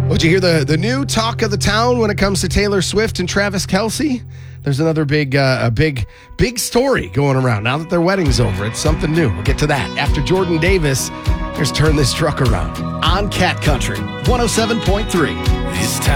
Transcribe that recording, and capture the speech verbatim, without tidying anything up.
Would you hear the, the new talk of the town when it comes to Taylor Swift and Travis Kelce? There's another big, uh, a big, big story going around now that their wedding's over. It's something new. We'll get to that after Jordan Davis. Here's Turn This Truck Around on Cat Country one oh seven point three. This town